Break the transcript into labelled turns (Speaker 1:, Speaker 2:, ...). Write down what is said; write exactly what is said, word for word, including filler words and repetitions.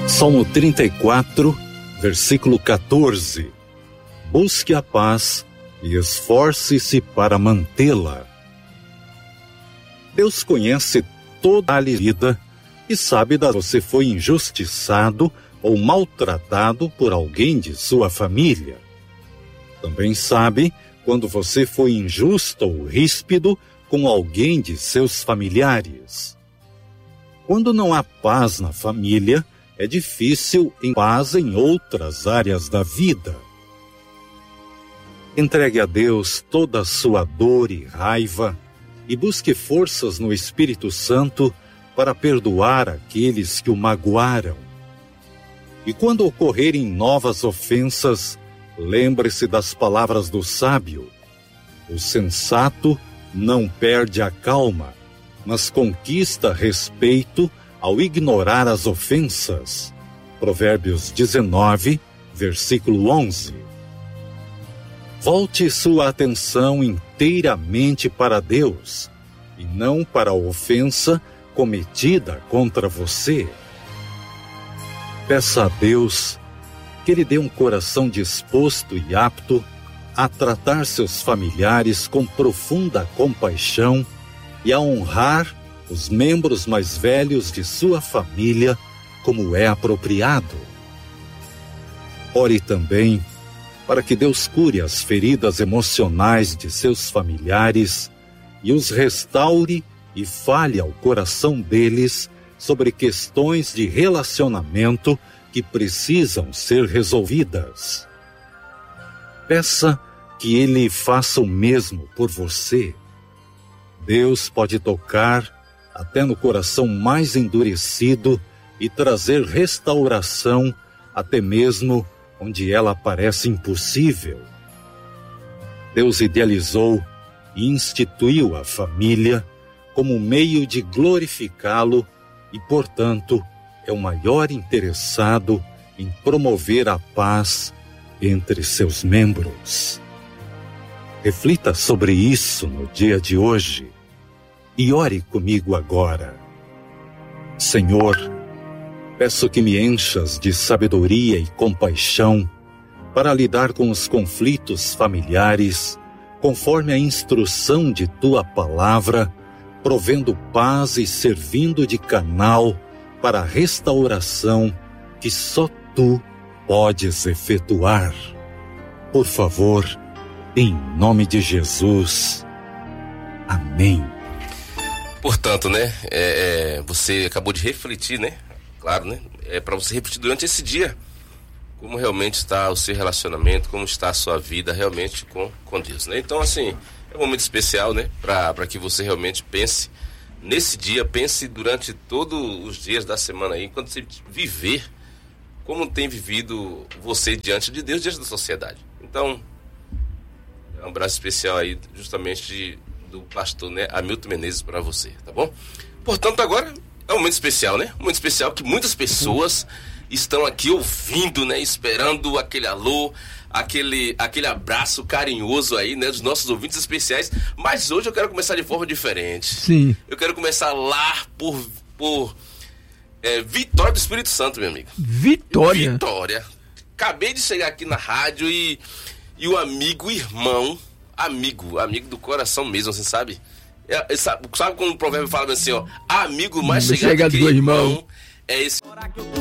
Speaker 1: Salmo trinta e quatro, versículo quatorze. Busque a paz e esforce-se para mantê-la. Deus conhece toda a vida e sabe que você foi injustiçado ou maltratado por alguém de sua família. Também sabe quando você foi injusto ou ríspido com alguém de seus familiares. Quando não há paz na família, é difícil em paz em outras áreas da vida. Entregue a Deus toda a sua dor e raiva e busque forças no Espírito Santo para perdoar aqueles que o magoaram. E quando ocorrerem novas ofensas, lembre-se das palavras do sábio: o sensato não perde a calma, mas conquista respeito ao ignorar as ofensas. Provérbios dezenove, versículo onze. Volte sua atenção inteiramente para Deus e não para a ofensa cometida contra você. Peça a Deus que Ele dê um coração disposto e apto a tratar seus familiares com profunda compaixão e a honrar os membros mais velhos de sua família como é apropriado. Ore também para que Deus cure as feridas emocionais de seus familiares e os restaure e fale ao coração deles sobre questões de relacionamento que precisam ser resolvidas. Peça que Ele faça o mesmo por você. Deus pode tocar até no coração mais endurecido e trazer restauração até mesmo onde ela parece impossível. Deus idealizou e instituiu a família como meio de glorificá-lo e, portanto, é o maior interessado em promover a paz entre seus membros. Reflita sobre isso no dia de hoje e ore comigo agora. Senhor, peço que me enchas de sabedoria e compaixão para lidar com os conflitos familiares, conforme a instrução de Tua palavra, provendo paz e servindo de canal para a restauração que só Tu podes efetuar. Por favor, em nome de Jesus. Amém.
Speaker 2: Portanto, né, é, é, você acabou de refletir, né? Claro, né? É para você refletir durante esse dia como realmente está o seu relacionamento, como está a sua vida realmente com, com Deus, né? Então, assim, é um momento especial, né? Para que você realmente pense nesse dia, pense durante todos os dias da semana aí, quando você viver, como tem vivido você diante de Deus, diante da sociedade. Então, é um abraço especial aí, justamente de, do pastor, né, Hamilton Menezes, para você, tá bom? Portanto, agora é um momento especial, né? Um momento especial que muitas pessoas estão aqui ouvindo, né? Esperando aquele alô, aquele, aquele abraço carinhoso aí, né? Dos nossos ouvintes especiais. Mas hoje eu quero começar de forma diferente.
Speaker 3: Sim.
Speaker 2: Eu quero começar lá por, por é, Vitória do Espírito Santo, meu amigo.
Speaker 3: Vitória?
Speaker 2: Vitória. Acabei de chegar aqui na rádio e, e o amigo, irmão, amigo, amigo do coração mesmo, você sabe? É, sabe, sabe quando o provérbio fala assim, ó, amigo mais chegado, chegado que irmão, irmão, é esse...